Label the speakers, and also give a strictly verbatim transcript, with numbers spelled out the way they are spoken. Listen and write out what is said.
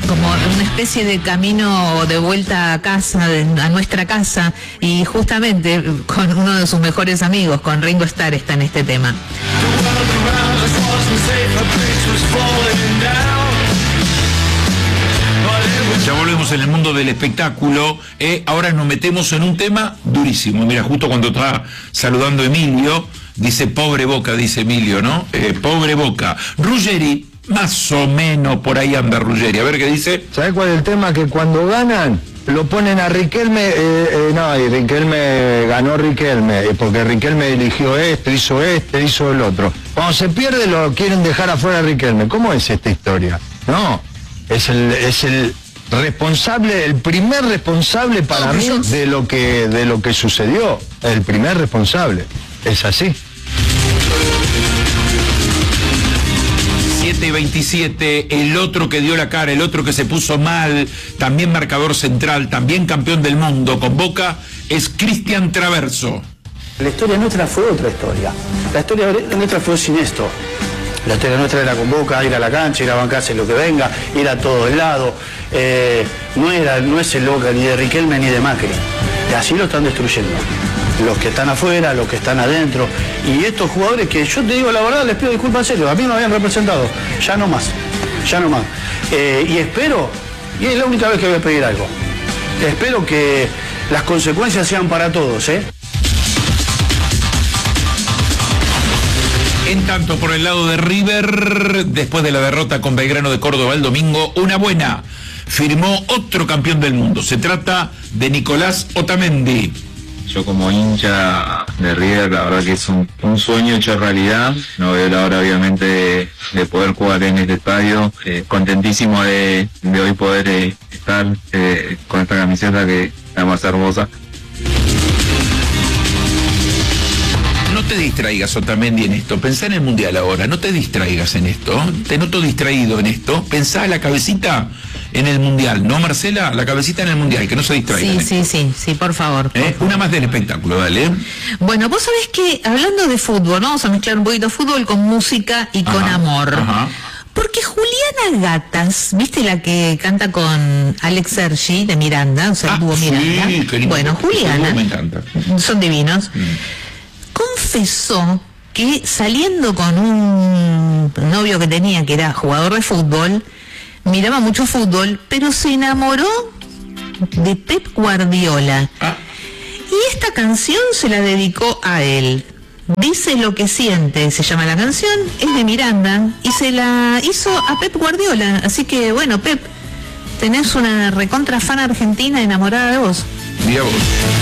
Speaker 1: como una especie de camino de vuelta a casa, de, a nuestra casa, y justamente con uno de sus mejores amigos, con Ringo Starr, está en este tema.
Speaker 2: Ya volvemos en el mundo del espectáculo. Eh, ahora nos metemos en un tema durísimo. Mira, justo cuando está saludando Emilio, dice pobre Boca, dice Emilio, ¿no? Eh, pobre Boca. Ruggeri, más o menos por ahí anda Ruggeri. A ver qué dice.
Speaker 3: ¿Sabes cuál es el tema? Que cuando ganan, lo ponen a Riquelme, eh, eh, no, y Riquelme, ganó Riquelme, eh, porque Riquelme eligió este, hizo este, hizo el otro. Cuando se pierde lo quieren dejar afuera a Riquelme. ¿Cómo es esta historia? No, es el, es el responsable, el primer responsable para mí de lo que, de lo que sucedió. El primer responsable. Es así.
Speaker 2: siete y veintisiete, el otro que dio la cara, el otro que se puso mal, también marcador central, también campeón del mundo con Boca, es Cristian Traverso.
Speaker 4: La historia nuestra fue otra historia. La historia nuestra fue sin esto. La historia nuestra era con Boca, ir a la cancha, ir a bancarse lo que venga, ir a todos lados. Eh, no, era, no es el Boca ni de Riquelme ni de Macri. Y así lo están destruyendo. Los que están afuera, los que están adentro. Y estos jugadores que yo te digo la verdad, les pido disculpas en serio, a mí me habían representado. Ya no más, ya no más. Eh, y espero, y es la única vez que voy a pedir algo, espero que las consecuencias sean para todos, ¿eh?
Speaker 2: En tanto, por el lado de River, después de la derrota con Belgrano de Córdoba el domingo, una buena. Firmó otro campeón del mundo. Se trata de Nicolás Otamendi.
Speaker 5: Yo como hincha de River, la verdad que es un, un sueño hecho realidad. No veo la hora, obviamente, de, de poder jugar en este estadio. Eh, contentísimo de, de hoy poder eh, estar eh, con esta camiseta que es la más hermosa.
Speaker 2: No te distraigas, Otamendi, en esto. Pensá en el Mundial ahora. No te distraigas en esto. Te noto distraído en esto. Pensá la cabecita en el Mundial. ¿No, Marcela? La cabecita en el Mundial, que no se distraiga.
Speaker 1: Sí, sí, sí, sí, por favor. Por
Speaker 2: ¿Eh?
Speaker 1: favor.
Speaker 2: Una más del espectáculo, dale.
Speaker 1: Bueno, vos sabés que, hablando de fútbol, vamos a mezclar un poquito fútbol con música y
Speaker 2: Ajá,
Speaker 1: con amor.
Speaker 2: Ajá.
Speaker 1: Porque Juliana Gatas, ¿viste la que canta con Alex Sergi de Miranda? O sea,
Speaker 2: Ah,
Speaker 1: tuvo
Speaker 2: sí,
Speaker 1: Miranda.
Speaker 2: qué lindo.
Speaker 1: Bueno, Juliana,
Speaker 2: Me encanta.
Speaker 1: son divinos,
Speaker 2: Mm.
Speaker 1: confesó que saliendo con un novio que tenía, que era jugador de fútbol, miraba mucho fútbol, pero se enamoró de Pep Guardiola.
Speaker 2: Ah.
Speaker 1: Y esta canción se la dedicó a él. Dice lo que siente, se llama la canción, es de Miranda, y se la hizo a Pep Guardiola. Así que, bueno, Pep, tenés una recontra fan argentina enamorada de vos.
Speaker 2: Mira vos.